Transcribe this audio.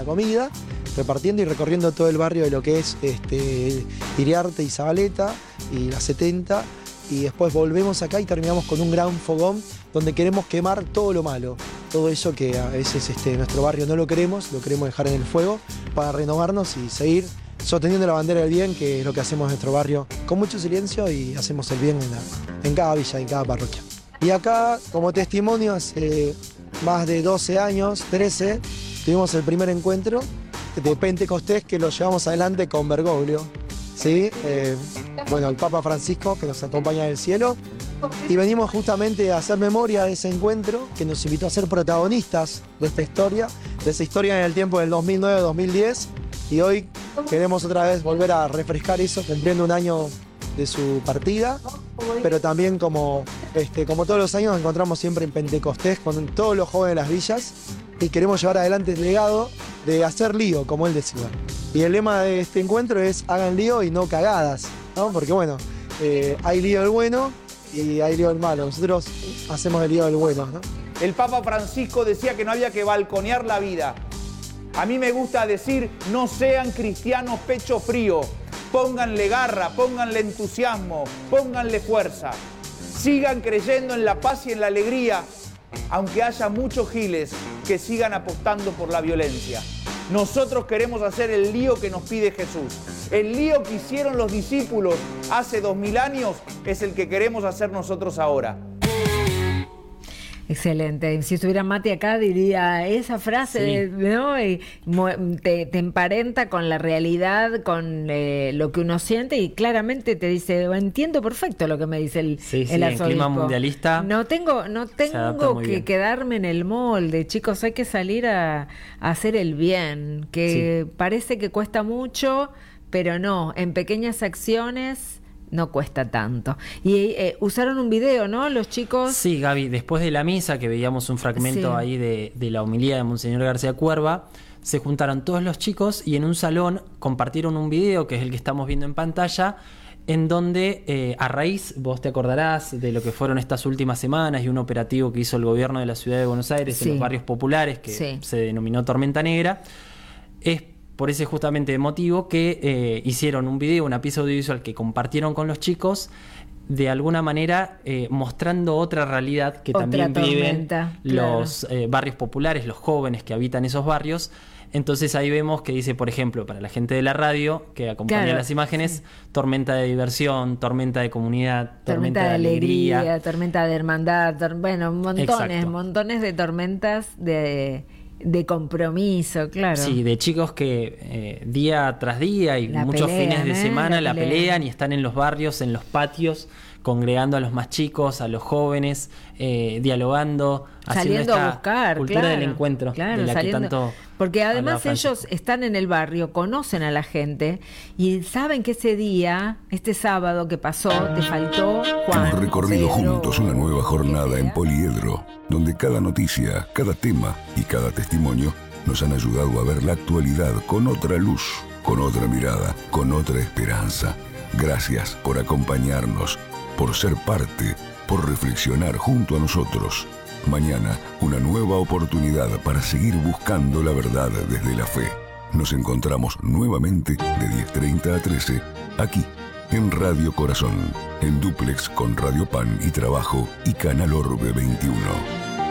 la comida, repartiendo y recorriendo todo el barrio de lo que es Iriarte y Zabaleta y la 70, y después volvemos acá y terminamos con un gran fogón donde queremos quemar todo lo malo, todo eso que a veces nuestro barrio no lo queremos dejar en el fuego para renovarnos y seguir sosteniendo la bandera del bien, que es lo que hacemos en nuestro barrio, con mucho silencio, y hacemos el bien en cada villa, en cada parroquia. Y acá, como testimonio, hace más de 12 años, 13, tuvimos el primer encuentro de Pentecostés que lo llevamos adelante con Bergoglio, ¿sí? El Papa Francisco, que nos acompaña del cielo, y venimos justamente a hacer memoria de ese encuentro que nos invitó a ser protagonistas de esta historia, de esa historia en el tiempo del 2009-2010, y hoy queremos otra vez volver a refrescar eso, cumpliendo un año de su partida, pero también como todos los años nos encontramos siempre en Pentecostés con todos los jóvenes de las villas, y queremos llevar adelante el legado de hacer lío, como él decía. Y el lema de este encuentro es: hagan lío y no cagadas, ¿no? Porque hay lío del bueno y hay lío del malo. Nosotros hacemos el lío del bueno, ¿no? El Papa Francisco decía que no había que balconear la vida. A mí me gusta decir: no sean cristianos pecho frío. Pónganle garra, pónganle entusiasmo, pónganle fuerza. Sigan creyendo en la paz y en la alegría, aunque haya muchos giles que sigan apostando por la violencia. Nosotros queremos hacer el lío que nos pide Jesús. El lío que hicieron los discípulos hace 2000 años es el que queremos hacer nosotros ahora. Excelente. Si estuviera Mati acá diría esa frase, sí, ¿no? Y te emparenta con la realidad, con lo que uno siente, y claramente te dice: entiendo perfecto lo que me dice el arzobispo. En clima mundialista no tengo que quedarme en el molde, chicos, hay que salir a hacer el bien, que parece que cuesta mucho, pero no, en pequeñas acciones no cuesta tanto. Y usaron un video, ¿no? Los chicos. Sí, Gaby, después de la misa, que veíamos un fragmento ahí de la homilía de Monseñor García Cuerva, se juntaron todos los chicos y en un salón compartieron un video, que es el que estamos viendo en pantalla, en donde a raíz, vos te acordarás de lo que fueron estas últimas semanas y un operativo que hizo el gobierno de la ciudad de Buenos Aires en los barrios populares, que se denominó Tormenta Negra. Es por ese justamente motivo que hicieron un video, una pieza audiovisual que compartieron con los chicos, de alguna manera mostrando otra realidad que también viven los barrios populares, los jóvenes que habitan esos barrios. Entonces ahí vemos que dice, por ejemplo, para la gente de la radio que acompaña las imágenes, tormenta de diversión, tormenta de comunidad, tormenta de alegría, tormenta de hermandad, montones de tormentas de compromiso, claro. Sí, de chicos que día tras día y muchos fines de semana la pelean y están en los barrios, en los patios, congregando a los más chicos, a los jóvenes, dialogando, saliendo a buscar, cultura del encuentro, de la que tanto. Porque además ellos están en el barrio, conocen a la gente y saben que ese día, este sábado que pasó, te faltó Juan. Hemos recorrido juntos una nueva jornada en Poliedro, donde cada noticia, cada tema y cada testimonio nos han ayudado a ver la actualidad con otra luz, con otra mirada, con otra esperanza. Gracias por acompañarnos, por ser parte, por reflexionar junto a nosotros. Mañana, una nueva oportunidad para seguir buscando la verdad desde la fe. Nos encontramos nuevamente de 10:30 a 13, aquí, en Radio Corazón, en dúplex con Radio Pan y Trabajo y Canal Orbe 21.